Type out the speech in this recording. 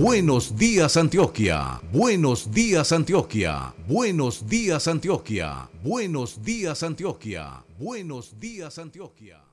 Buenos días Antioquia, buenos días Antioquia, buenos días Antioquia, buenos días Antioquia, buenos días Antioquia.